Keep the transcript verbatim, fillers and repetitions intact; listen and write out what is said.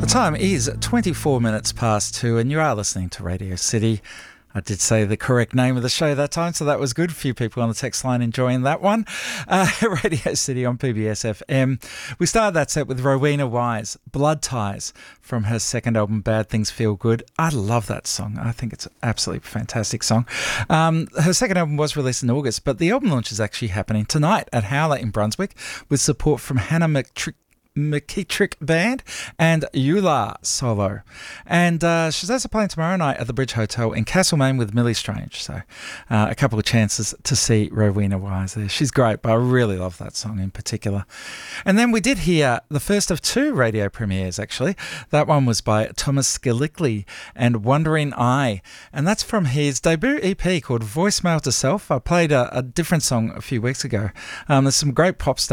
Time is twenty-four minutes past two, and you are listening to Radio City. I did say the correct name of the show that time, so that was good. A few people on the text line enjoying that one. Uh, Radio City on P B S F M. We started that set with Rowena Wise, Blood Ties, from her second album, Bad Things Feel Good. I love that song. I think it's an absolutely fantastic song. Um, her second album was released in August, but the album launch is actually happening tonight at Howler in Brunswick with support from Hannah McTrick. McKittrick Band and Eula Solo. And uh, she's also playing tomorrow night at the Bridge Hotel in Castlemaine with Millie Strange. So uh, a couple of chances to see Rowena Wise there. She's great, but I really love that song in particular. And then we did hear the first of two radio premieres, actually. That one was by Thomas Scalicli and Wandering Eye. And that's from his debut E P called Voicemail to Self. I played a, a different song a few weeks ago. Um, there's some great pop stuff